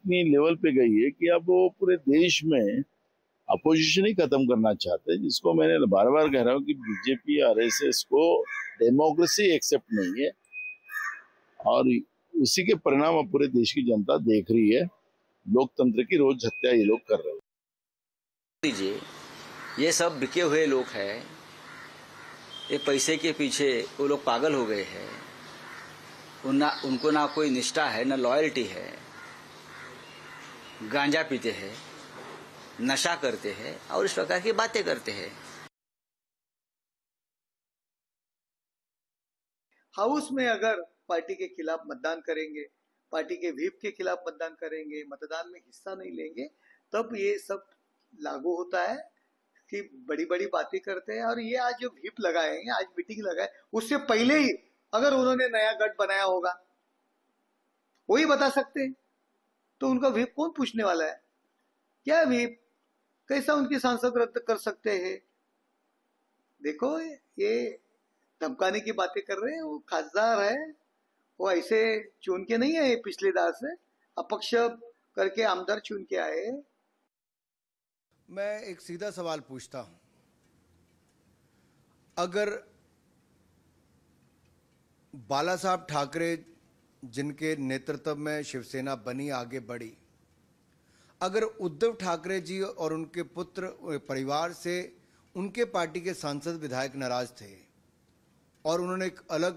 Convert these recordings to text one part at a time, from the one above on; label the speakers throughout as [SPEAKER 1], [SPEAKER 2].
[SPEAKER 1] इतनी लेवल पे गई है कि अब वो पूरे देश में अपोजिशन ही खत्म करना चाहते हैं, जिसको मैंने बार बार कह रहा हूँ कि बीजेपी आरएसएस को डेमोक्रेसी एक्सेप्ट नहीं है, और उसी के परिणाम अब पूरे देश की जनता देख रही है। लोकतंत्र की रोज हत्या ये लोग कर रहे हैं।
[SPEAKER 2] लीजिए, ये सब बिके हुए लोग हैं, ये पैसे के पीछे वो लोग पागल हो गए हैं। उनको ना कोई निष्ठा है, ना लॉयल्टी है। गांजा पीते हैं, नशा करते हैं और इस प्रकार की बातें करते हैं।
[SPEAKER 3] हाउस में अगर पार्टी के खिलाफ मतदान करेंगे, पार्टी के व्हिप के खिलाफ मतदान करेंगे, मतदान में हिस्सा नहीं लेंगे, तब ये सब लागू होता है कि बड़ी बड़ी बातें करते हैं। और ये आज जो व्हिप लगाए, आज मीटिंग लगाए, उससे पहले ही अगर उन्होंने नया गठ बनाया होगा, वही बता सकते हैं, तो उनका व्हिप कौन पूछने वाला है? क्या व्हिप, कैसा उनके सांसद रद्द कर सकते हैं? देखो, ये धमकाने की बातें कर रहे हैं। वो खासदार है, वो ऐसे चुन के नहीं आए, पिछले दार से अपक्ष करके आमदार चुन के आए।
[SPEAKER 4] मैं एक सीधा सवाल पूछता हूं, अगर बाला साहब ठाकरे जिनके नेतृत्व में शिवसेना बनी, आगे बढ़ी, अगर उद्धव ठाकरे जी और उनके पुत्र परिवार से उनके पार्टी के सांसद विधायक नाराज थे और उन्होंने एक अलग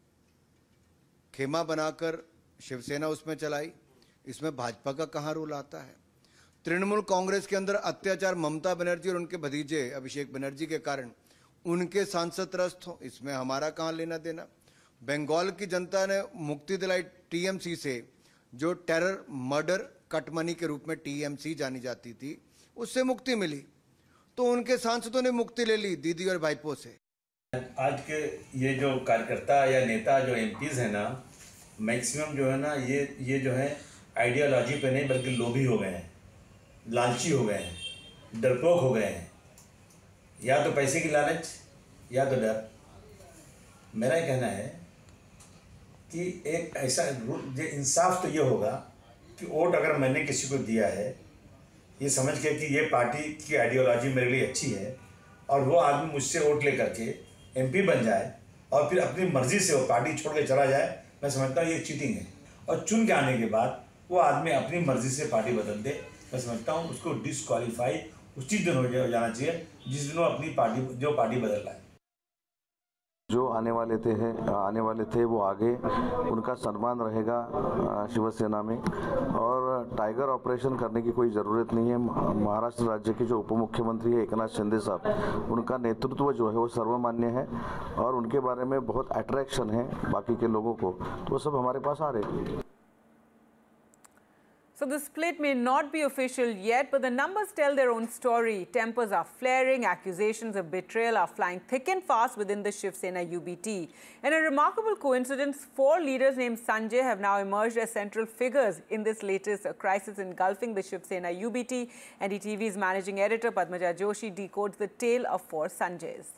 [SPEAKER 4] खेमा बनाकर शिवसेना उसमें चलाई, इसमें भाजपा का कहां रोल आता है? तृणमूल कांग्रेस के अंदर अत्याचार ममता बनर्जी और उनके भतीजे अभिषेक बनर्जी के कारण उनके सांसद त्रस्त हो, इसमें हमारा कहां लेना देना? बंगाल की जनता ने मुक्ति दिलाई टीएमसी से, जो टेरर मर्डर कट मनी के रूप में टीएमसी जानी जाती थी, उससे मुक्ति मिली, तो उनके सांसदों ने मुक्ति ले ली दीदी और भाईपों से।
[SPEAKER 5] आज के ये जो कार्यकर्ता या नेता जो एमपीज है ना, मैक्सिमम जो है ना, ये जो है आइडियोलॉजी पे नहीं बल्कि लोभी हो गए हैं, लालची हो गए हैं, डरपोक हो गए हैं। या तो पैसे की लालच या तो डर। मेरा ये कहना है कि एक ऐसा इंसाफ तो ये होगा कि वोट अगर मैंने किसी को दिया है ये समझ के कि ये पार्टी की आइडियोलॉजी मेरे लिए अच्छी है, और वो आदमी मुझसे वोट ले करके एमपी बन जाए और फिर अपनी मर्जी से वो पार्टी छोड़ के चला जाए, मैं समझता हूँ ये चीटिंग है। और चुन के आने के बाद वो आदमी अपनी मर्जी से पार्टी बदल दे, मैं समझता हूँ उसको डिस्क्वालीफाई उसी दिन हो जाना चाहिए जिस दिन वो अपनी पार्टी बदल रहा है।
[SPEAKER 6] जो आने वाले थे वो आगे, उनका सम्मान रहेगा शिवसेना में, और टाइगर ऑपरेशन करने की कोई ज़रूरत नहीं है। महाराष्ट्र राज्य के जो उप मुख्यमंत्री है एकनाथ शिंदे साहब, उनका नेतृत्व जो है वो सर्वमान्य है और उनके बारे में बहुत अट्रैक्शन है बाकी के लोगों को, तो वो सब हमारे पास आ रहे हैं।
[SPEAKER 7] So the split may not be official yet, but the numbers tell their own story. Tempers are flaring, accusations of betrayal are flying thick and fast within the Shiv Sena UBT. In a remarkable coincidence, 4 leaders named Sanjay have now emerged as central figures in this latest crisis engulfing the Shiv Sena UBT. NDTV's managing editor Padmaja Joshi decodes the tale of 4 Sanjays.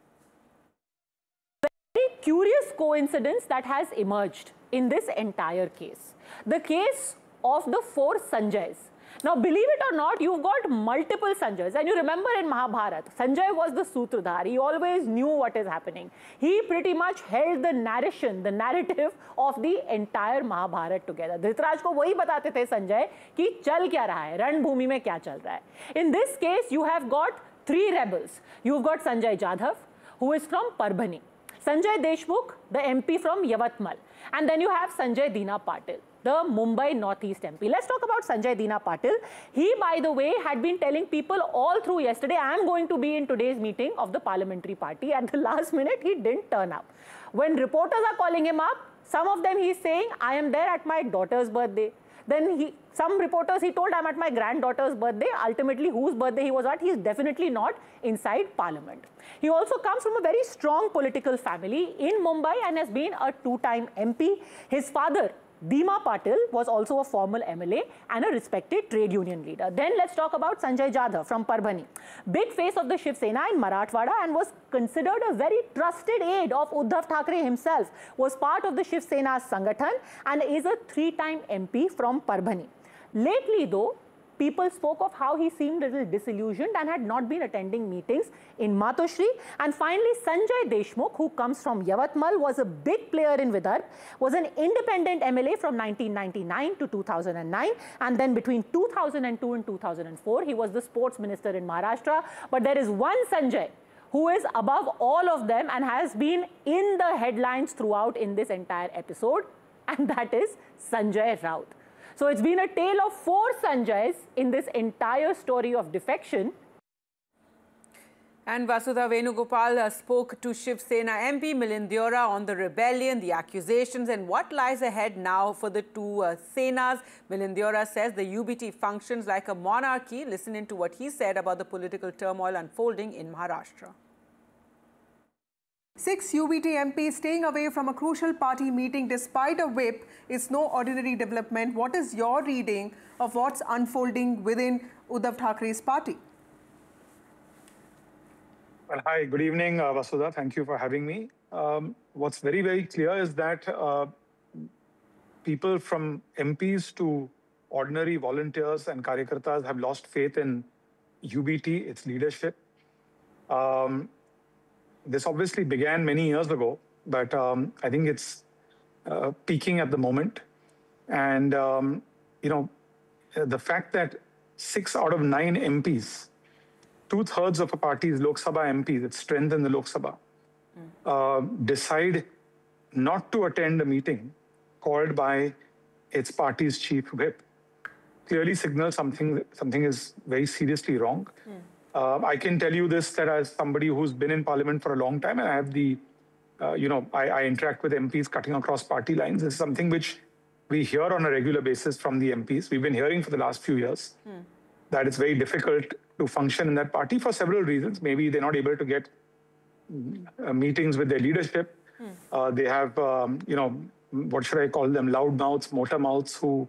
[SPEAKER 8] Very curious coincidence that has emerged in this entire case. The case of the 4 Sanjays. Now, believe it or not, you've got multiple Sanjays. And you remember in Mahabharata, Sanjay was the Sutradhar. He always knew what is happening. He pretty much held the narration, the narrative of the entire Mahabharata together. Dhritraj को वही बताते थे संजय कि चल क्या रहा है, रणभूमि में क्या चल रहा है. In this case, you have got 3 rebels. You've got Sanjay Jadhav, who is from Parbhani. Sanjay Deshmukh, the MP from Yavatmal. And then you have Sanjay Dina Patil, the Mumbai Northeast MP. Let's talk about Sanjay Dina Patil. He, by the way, had been telling people all through yesterday, I am going to be in today's meeting of the parliamentary party. At the last minute, he didn't turn up. When reporters are calling him up, some of them he's saying, I am there at my daughter's birthday. Then some reporters he told, I'm at my granddaughter's birthday. Ultimately, whose birthday he was at, he's definitely not inside parliament. He also comes from a very strong political family in Mumbai and has been a 2-time MP. His father, Dima Patil, was also a former MLA and a respected trade union leader. Then let's talk about Sanjay Jadhav from Parbhani. Big face of the Shiv Sena in Marathwada and was considered a very trusted aide of Uddhav Thackeray himself. Was part of the Shiv Sena's Sangathan and is a 3-time MP from Parbhani. Lately, though, people spoke of how he seemed a little disillusioned and had not been attending meetings in Matoshri. And finally, Sanjay Deshmukh, who comes from Yavatmal, was a big player in Vidarbha, was an independent MLA from 1999 to 2009. And then between 2002 and 2004, he was the sports minister in Maharashtra. But there is one Sanjay who is above all of them and has been in the headlines throughout in this entire episode, and that is Sanjay Raut. So it's been a tale of 4 Sanjays in this entire story of defection.
[SPEAKER 7] And Vasudha Venugopal spoke to Shiv Sena MP Milind Deora on the rebellion, the accusations, and what lies ahead now for the two Senas. Milind Deora says the UBT functions like a monarchy. Listen into what he said about the political turmoil unfolding in Maharashtra.
[SPEAKER 9] 6 UBT MPs staying away from a crucial party meeting despite a whip is no ordinary development. What is your reading of what's unfolding within Uddhav Thackeray's party?
[SPEAKER 10] Well, hi, good evening, Vasudha. Thank you for having me. What's very, very clear is that people from MPs to ordinary volunteers and karyakartas have lost faith in UBT, its leadership. This obviously began many years ago, but I think it's peaking at the moment. And, you know, the fact that 6 out of 9 MPs, 2/3 of a party's Lok Sabha MPs, its strength in the Lok Sabha, decide not to attend a meeting called by its party's chief whip, clearly signals something is very seriously wrong. I can tell you this, that as somebody who's been in parliament for a long time, and I have the, you know, I interact with MPs cutting across party lines. This is something which we hear on a regular basis from the MPs. We've been hearing for the last few years that it's very difficult to function in that party for several reasons. Maybe they're not able to get meetings with their leadership. They have, you know, what should I call them, loud mouths, motor mouths who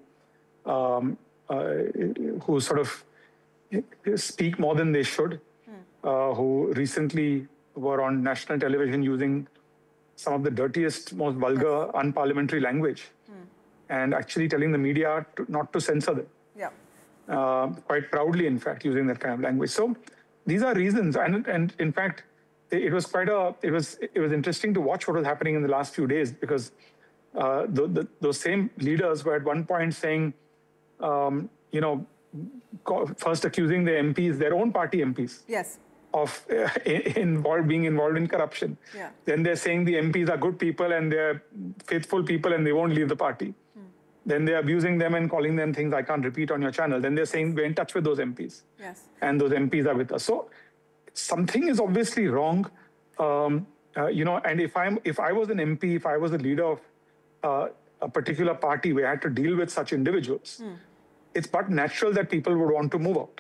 [SPEAKER 10] sort of speak more than they should, who recently were on national television using some of the dirtiest, most vulgar, unparliamentary language, and actually telling the media not to censor them.
[SPEAKER 9] Yeah.
[SPEAKER 10] Quite proudly, in fact, using that kind of language. So these are reasons, and in fact, it was quite it was interesting to watch what was happening in the last few days, because those same leaders were at one point saying, you know, first accusing the MPs, their own party MPs,
[SPEAKER 9] Yes.
[SPEAKER 10] of being involved in corruption.
[SPEAKER 9] Yeah.
[SPEAKER 10] Then they're saying the MPs are good people and they're faithful people and they won't leave the party. Then they're abusing them and calling them things I can't repeat on your channel. Then they're saying we're in touch with those MPs.
[SPEAKER 9] Yes.
[SPEAKER 10] And those MPs are with us. So something is obviously wrong. You know, and if I was an MP, if I was a leader of a particular party where I had to deal with such individuals, it's but natural that people would want to move out.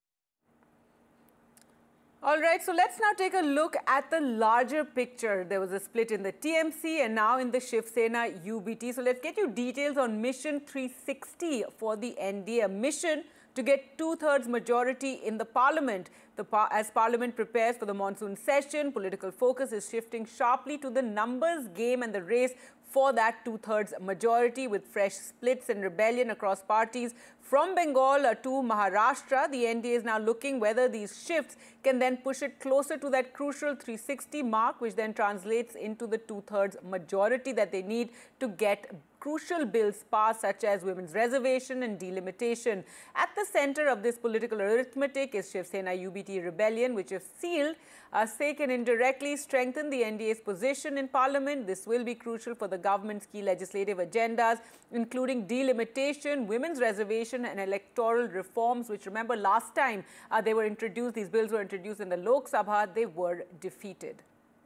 [SPEAKER 7] All right, so let's now take a look at the larger picture. There was a split in the TMC and now in the Shiv Sena UBT. So let's get you details on Mission 360 for the NDA, a mission to get 2/3 majority in the parliament. As parliament prepares for the monsoon session, political focus is shifting sharply to the numbers game and the race for that 2/3 majority, with fresh splits and rebellion across parties. From Bengal to Maharashtra, the NDA is now looking whether these shifts can then push it closer to that crucial 360 mark, which then translates into the 2/3 majority that they need to get crucial bills passed, such as women's reservation and delimitation. At the center of this political arithmetic is Shiv Sena UBT rebellion, which, if sealed, say can indirectly strengthen the NDA's position in parliament. This will be crucial for the government's key legislative agendas, including delimitation, women's reservation and electoral reforms, which, remember, last time they were introduced, these bills were introduced in the Lok Sabha, they were defeated.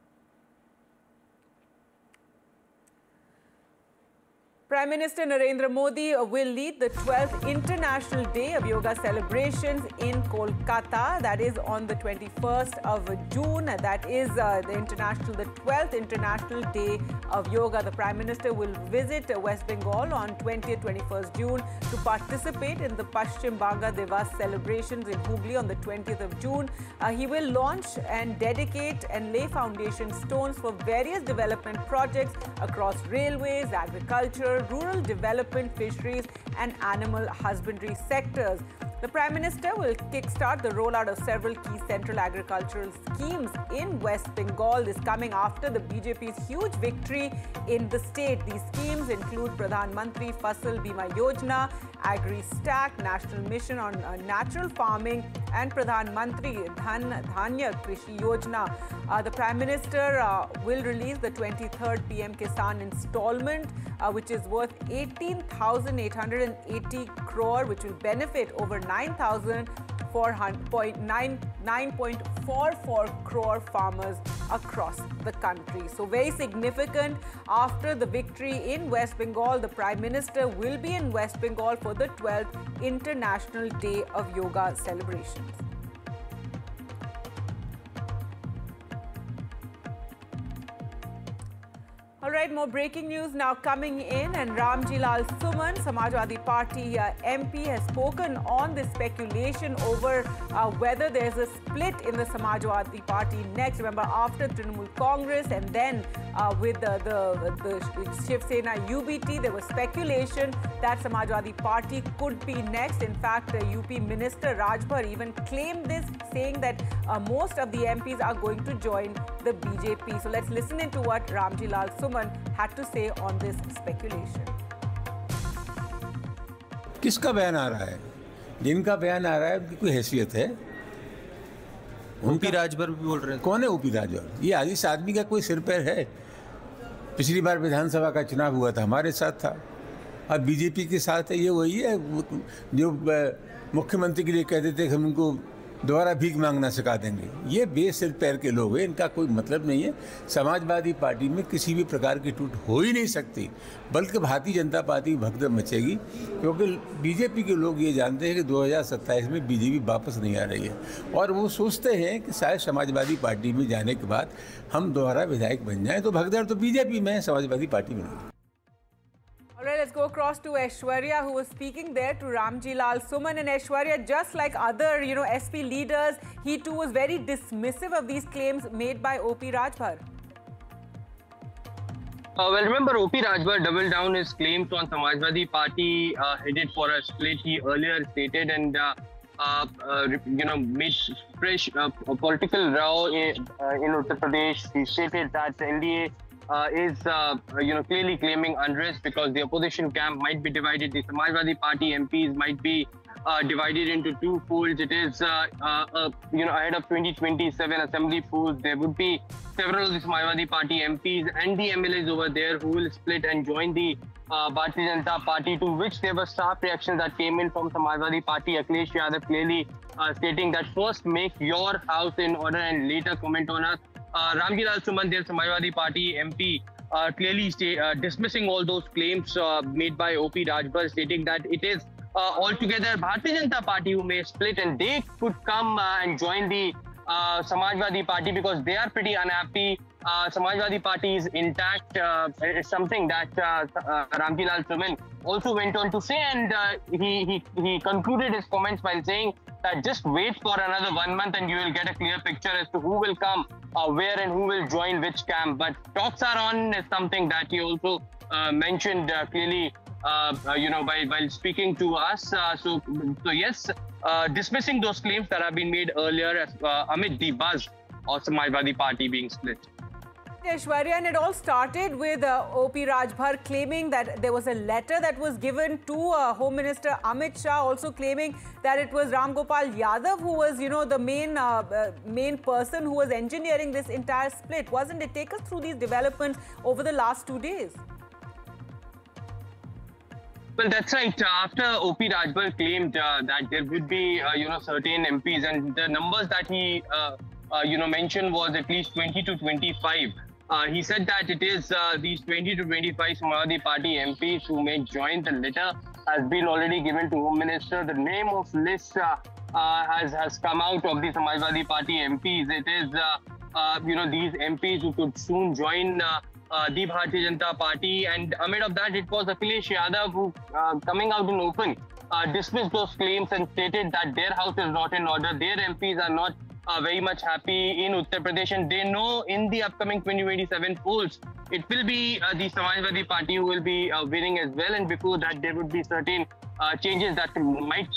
[SPEAKER 7] Prime Minister Narendra Modi will lead the 12th International Day of Yoga celebrations in Kolkata. That is on the 21st of June. That is the 12th International Day of Yoga. The Prime Minister will visit West Bengal on 20th, 21st June to participate in the Paschim Banga Divas celebrations in Hooghly on the 20th of June. He will launch and dedicate and lay foundation stones for various development projects across railways, agriculture, agriculture, rural development, fisheries and animal husbandry sectors. The Prime Minister will kickstart the rollout of several key central agricultural schemes in West Bengal. This coming after the BJP's huge victory in the state. These schemes include Pradhan Mantri Fasal Bima Yojana, Agri Stack, National Mission on Natural Farming and Pradhan Mantri Dhanya Krishi Yojana. The Prime Minister will release the 23rd PM Kisan installment, which is worth 18,880 crore, which will benefit over 9.44 crore farmers across the country. So very significant. After the victory in West Bengal, the Prime Minister will be in West Bengal for the 12th International Day of Yoga celebrations. All right, more breaking news now coming in, and Ramji Lal Suman, Samajwadi Party MP, has spoken on this speculation over whether there's a split in the Samajwadi Party next. Remember, after Trinamool Congress and then with the Shiv Sena UBT, there was speculation that Samajwadi Party could be next. In fact, UP Minister Rajbhar even claimed this, saying that most of the MPs are going to join the BJP. So let's listen into what Ramji Lal Suman had to say on this speculation.
[SPEAKER 11] किसका बयान आ रहा है? जिनका बयान आ रहा है उनकी कोई हैसियत है? ओपी राजभर भी बोल रहे हैं। कौन है ओपी राजभर? ये इस आदमी का कोई सिर पैर है? पिछली बार विधानसभा का चुनाव हुआ था, हमारे साथ था, अब बीजेपी के साथ है। ये वही है जो मुख्यमंत्री के लिए कहते थे कि हम उनको दोबारा भीख मांगना सिखा देंगे। ये बेसिर पैर के लोग हैं, इनका कोई मतलब नहीं है। समाजवादी पार्टी में किसी भी प्रकार की टूट हो ही नहीं सकती, बल्कि भारतीय जनता पार्टी की भगदड़ मचेगी, क्योंकि बीजेपी के लोग ये जानते हैं कि 2027 में बीजेपी वापस नहीं आ रही है, और वो सोचते हैं कि शायद समाजवादी पार्टी में जाने के बाद हम दोबारा विधायक बन जाएं, तो भगदड़ तो बीजेपी में है, समाजवादी पार्टी में नहीं।
[SPEAKER 7] All right, let's go across to Aishwarya, who was speaking there to Ramji Lal Suman. And Aishwarya, just like other, SP leaders, he too was very dismissive of these claims made by O.P. Rajbhar.
[SPEAKER 12] Well, remember, O.P. Rajbhar doubled down his claims on Samajwadi Party headed for a split. He earlier stated and made fresh political row in Uttar Pradesh. He stated that the NDA is clearly claiming unrest because the opposition camp might be divided. The Samajwadi Party MPs might be divided into two folds. It is ahead of 2027 assembly polls. There would be several of the Samajwadi Party MPs and the MLAs over there who will split and join the Bharatiya Janata Party, to which there were sharp reactions that came in from Samajwadi Party. Akhilesh Yadav clearly stating that first make your house in order and later comment on us. Ramji Lal Suman, their Samajwadi Party MP, clearly dismissing all those claims made by O.P. Rajbhar, stating that it is altogether Bharatiya Janata Party who may split and they could come and join the Samajwadi Party because they are pretty unhappy. Samajwadi Party is intact. It's something that Ramji Lal Suman also went on to say, and he concluded his comments by saying that just wait for another 1 month and you will get a clear picture as to who will come, where and who will join which camp. But talks are on is something that he also mentioned clearly, while speaking to us. So yes, dismissing those claims that have been made earlier amid the buzz of Samajwadi Party being split.
[SPEAKER 7] Aishwarya, and it all started with O.P. Rajbhar claiming that there was a letter that was given to Home Minister Amit Shah, also claiming that it was Ram Gopal Yadav who was, the main person who was engineering this entire split. Wasn't it? Take us through these developments over the last 2 days.
[SPEAKER 12] Well, that's right. After O.P. Rajbhar claimed that there would be, certain MPs, and the numbers that he, mentioned was at least 20 to 25. He said that it is these 20 to 25 Samajwadi Party MPs who may join. The letter has been already given to Home Minister. The name of list has come out of the Samajwadi Party MPs. It is, these MPs who could soon join the Bharatiya Janata Party. And amid of that, it was Akhilesh Yadav who, coming out in open, dismissed those claims and stated that their house is not in order. Their MPs are not very much happy in Uttar Pradesh, and they know in the upcoming 2027 polls it will be the Samajwadi Party who will be winning as well, and before that there would be certain changes that might